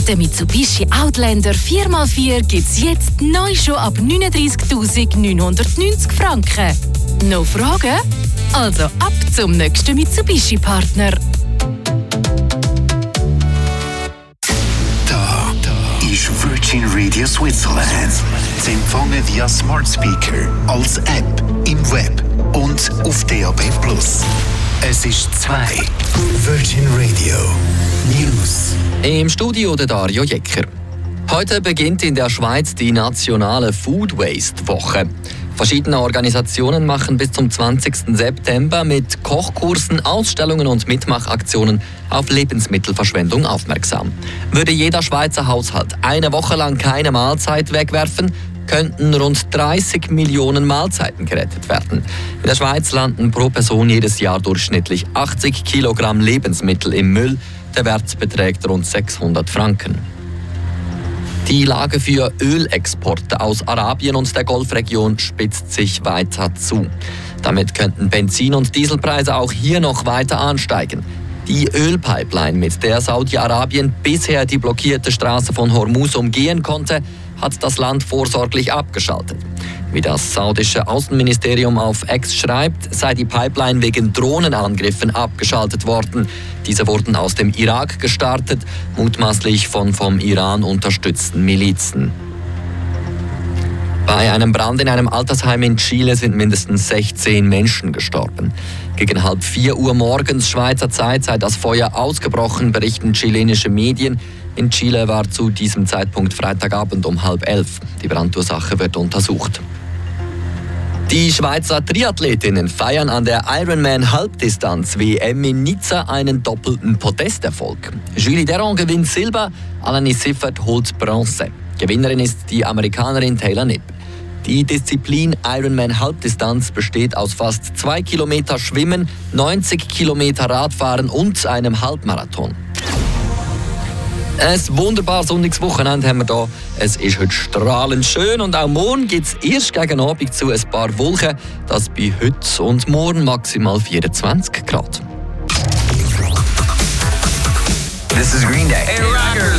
Der Mitsubishi Outlander 4x4 gibt es jetzt neu schon ab 39.990 Franken. Noch Fragen? Also ab zum nächsten Mitsubishi-Partner. Da ist Virgin Radio Switzerland. Sie empfangen via Smart Speaker, als App, im Web und auf DAB+. Es ist 2. Virgin Radio News. Im Studio der Dario Jecker. Heute beginnt in der Schweiz die nationale Food Waste Woche. Verschiedene Organisationen machen bis zum 20. September mit Kochkursen, Ausstellungen und Mitmachaktionen auf Lebensmittelverschwendung aufmerksam. Würde jeder Schweizer Haushalt eine Woche lang keine Mahlzeit wegwerfen, könnten rund 30 Millionen Mahlzeiten gerettet werden. In der Schweiz landen pro Person jedes Jahr durchschnittlich 80 Kilogramm Lebensmittel im Müll. Der Wert beträgt rund 600 Franken. Die Lage für Ölexporte aus Arabien und der Golfregion spitzt sich weiter zu. Damit könnten Benzin- und Dieselpreise auch hier noch weiter ansteigen. Die Ölpipeline, mit der Saudi-Arabien bisher die blockierte Straße von Hormuz umgehen konnte, hat das Land vorsorglich abgeschaltet. Wie das saudische Außenministerium auf X schreibt, sei die Pipeline wegen Drohnenangriffen abgeschaltet worden. Diese wurden aus dem Irak gestartet, mutmaßlich von vom Iran unterstützten Milizen. Bei einem Brand in einem Altersheim in Chile sind mindestens 16 Menschen gestorben. Gegen 3:30 Uhr morgens Schweizer Zeit sei das Feuer ausgebrochen, berichten chilenische Medien. In Chile war zu diesem Zeitpunkt Freitagabend um 10:30. Die Brandursache wird untersucht. Die Schweizer Triathletinnen feiern an der Ironman-Halbdistanz-WM in Nizza einen doppelten Podesterfolg. Julie Deron gewinnt Silber, Alani Siffert holt Bronze. Gewinnerin ist die Amerikanerin Taylor Knipp. Die Disziplin Ironman-Halbdistanz besteht aus fast 2 Kilometer Schwimmen, 90 Kilometer Radfahren und einem Halbmarathon. Ein wunderbar sonniges Wochenende haben wir hier. Es ist heute strahlend schön und auch morgen gibt es erst gegen Abend zu ein paar Wolken. Das bei heute und morgen maximal 24 Grad. This is Green Day. Hey, Rockers.